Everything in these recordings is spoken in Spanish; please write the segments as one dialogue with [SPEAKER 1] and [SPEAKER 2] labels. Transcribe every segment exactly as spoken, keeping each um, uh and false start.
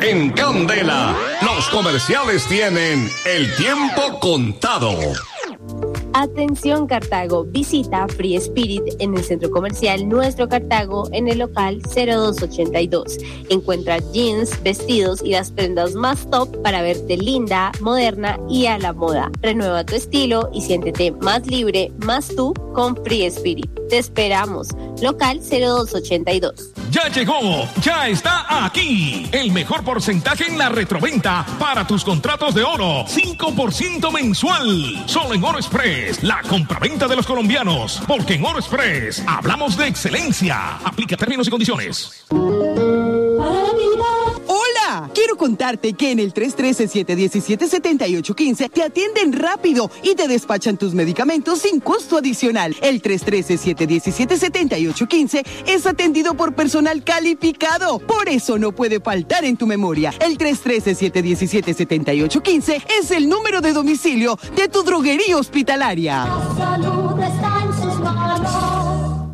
[SPEAKER 1] En Candela, los comerciales tienen el tiempo contado.
[SPEAKER 2] Atención Cartago, visita Free Spirit en el centro comercial Nuestro Cartago en el local cero dos ochenta y dos. Encuentra jeans, vestidos y las prendas más top para verte linda, moderna y a la moda. Renueva tu estilo y siéntete más libre, más tú con Free Spirit. Te esperamos. Local cero dos ochenta y dos.
[SPEAKER 3] Ya llegó, ya está aquí. El mejor porcentaje en la retroventa para tus contratos de oro. cinco por ciento mensual. Solo en Oro Express, la compraventa de los colombianos. Porque en Oro Express hablamos de excelencia. Aplica términos y condiciones.
[SPEAKER 4] ¡Hola! Quiero contarte que en el tres uno tres, siete uno siete, siete ocho uno cinco te atienden rápido y te despachan tus medicamentos sin costo adicional. El tres uno tres, siete uno siete, siete ocho uno cinco es atendido por personal calificado. Por eso no puede faltar en tu memoria. El tres uno tres, siete uno siete, siete ocho uno cinco es el número de domicilio de tu droguería hospitalaria.
[SPEAKER 5] La salud está en sus manos.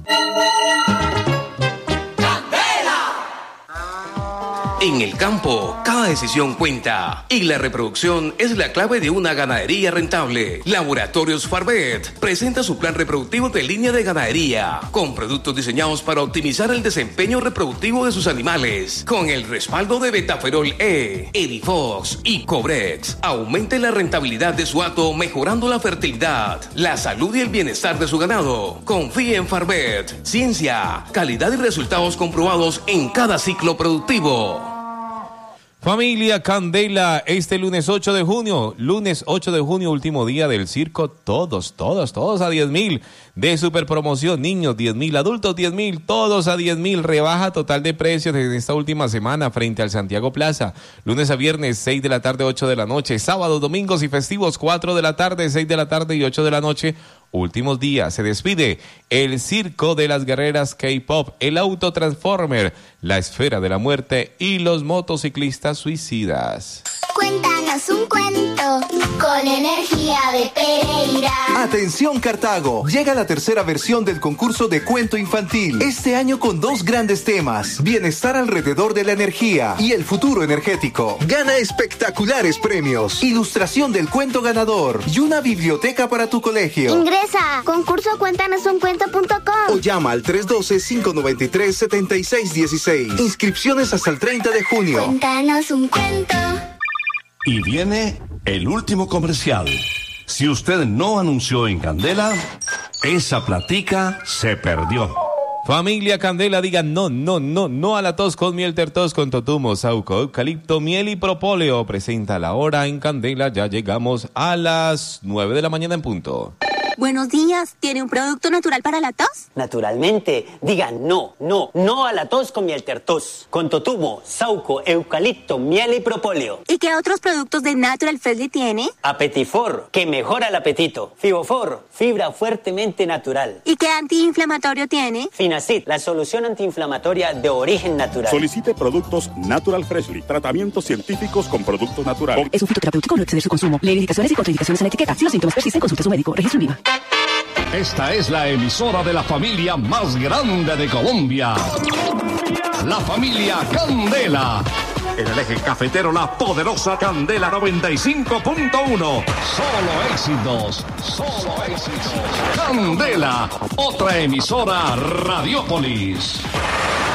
[SPEAKER 6] En el campo, cada decisión cuenta y la reproducción es la clave de una ganadería rentable. Laboratorios Farvet presenta su plan reproductivo de línea de ganadería con productos diseñados para optimizar el desempeño reproductivo de sus animales. Con el respaldo de Betaferol E, Edifox y Cobrex, aumente la rentabilidad de su hato mejorando la fertilidad, la salud y el bienestar de su ganado. Confíe en Farvet, ciencia, calidad y resultados comprobados en cada ciclo productivo.
[SPEAKER 7] Familia Candela, este lunes ocho de junio, lunes ocho de junio, último día del circo, todos, todos, todos a diez mil de super promoción, niños diez mil, adultos diez mil, todos a diez mil, rebaja total de precios en esta última semana frente al Santiago Plaza, lunes a viernes seis de la tarde, ocho de la noche, sábados, domingos y festivos cuatro de la tarde, seis de la tarde y ocho de la noche. Últimos días, se despide el Circo de las Guerreras K-Pop, el Autotransformer, la Esfera de la Muerte y los motociclistas suicidas.
[SPEAKER 5] Cuéntanos un cuento con energía de Pereira.
[SPEAKER 8] Atención Cartago, llega la tercera versión del concurso de cuento infantil. Este año con dos grandes temas, bienestar alrededor de la energía y el futuro energético. Gana espectaculares premios, ilustración del cuento ganador y una biblioteca para tu colegio.
[SPEAKER 5] Ingresa, concurso cuéntanos un cuento punto com
[SPEAKER 8] o llama al tres uno dos, cinco nueve tres, siete seis uno seis. Inscripciones hasta el treinta de junio.
[SPEAKER 5] Cuéntanos un cuento.
[SPEAKER 1] Y viene el último comercial. Si usted no anunció en Candela, esa platica se perdió.
[SPEAKER 7] Familia Candela, digan no, no, no, no a la tos con miel tertos con totumo, sauco, eucalipto, miel y propóleo. Presenta la hora en Candela, ya llegamos a las nueve de la mañana en punto.
[SPEAKER 9] Buenos días, ¿tiene un producto natural para la tos?
[SPEAKER 10] Naturalmente, digan no, no, no a la tos con miel tertos, con totumo, sauco, eucalipto, miel y propóleo.
[SPEAKER 9] ¿Y qué otros productos de Natural Freshly tiene?
[SPEAKER 10] Apetifor, que mejora el apetito. Fibofor, fibra fuertemente natural.
[SPEAKER 9] ¿Y qué antiinflamatorio tiene?
[SPEAKER 10] Finacid, la solución antiinflamatoria de origen natural.
[SPEAKER 11] Solicite productos Natural Freshly, tratamientos científicos con productos naturales.
[SPEAKER 12] Es un fitoterapéutico, no exceder su consumo. Lee indicaciones y contraindicaciones en la etiqueta. Si los síntomas persisten, consulte a su médico. Registro IVA.
[SPEAKER 1] Esta es la emisora de la familia más grande de Colombia. La familia Candela. En el eje cafetero, la poderosa Candela noventa y cinco punto uno. Solo éxitos, solo éxitos. Candela, otra emisora Radiopolis.